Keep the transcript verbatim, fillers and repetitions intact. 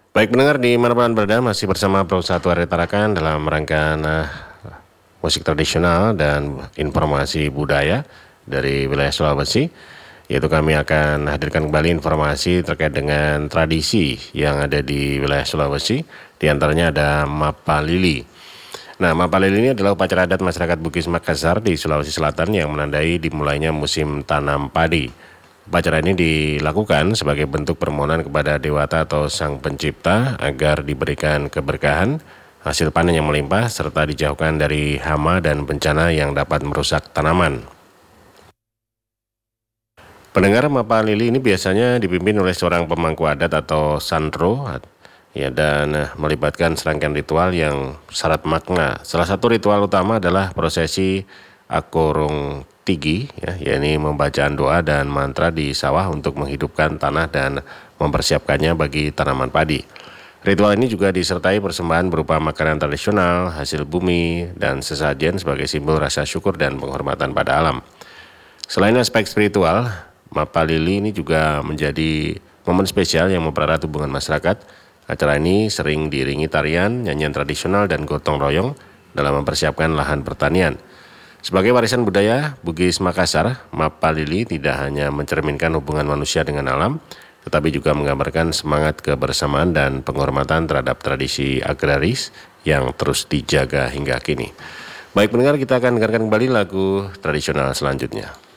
Baik pendengar di mana-mana berada, masih bersama Bro Satu Hari Tarakan dalam rangkaian uh, musik tradisional dan informasi budaya dari wilayah Sulawesi. Yaitu kami akan hadirkan kembali informasi terkait dengan tradisi yang ada di wilayah Sulawesi. Di antaranya ada Mapalili. Nah, Mapalili ini adalah upacara adat masyarakat Bugis Makassar di Sulawesi Selatan yang menandai dimulainya musim tanam padi. Upacara ini dilakukan sebagai bentuk permohonan kepada Dewata atau Sang Pencipta agar diberikan keberkahan, hasil panen yang melimpah, serta dijauhkan dari hama dan bencana yang dapat merusak tanaman. Pendengar, Mapalili ini biasanya dipimpin oleh seorang pemangku adat atau sandro, ya, dan melibatkan serangkaian ritual yang syarat makna. Salah satu ritual utama adalah prosesi Akorong Tigi, ya, yakni pembacaan doa dan mantra di sawah untuk menghidupkan tanah dan mempersiapkannya bagi tanaman padi. Ritual ini juga disertai persembahan berupa makanan tradisional, hasil bumi, dan sesajen sebagai simbol rasa syukur dan penghormatan pada alam. Selain aspek spiritual, Mapalili ini juga menjadi momen spesial yang mempererat hubungan masyarakat. Acara ini sering diiringi tarian, nyanyian tradisional, dan gotong royong dalam mempersiapkan lahan pertanian. Sebagai warisan budaya Bugis Makassar, Mapalili tidak hanya mencerminkan hubungan manusia dengan alam, tetapi juga menggambarkan semangat kebersamaan dan penghormatan terhadap tradisi agraris yang terus dijaga hingga kini. Baik pendengar, kita akan dengarkan kembali lagu tradisional selanjutnya.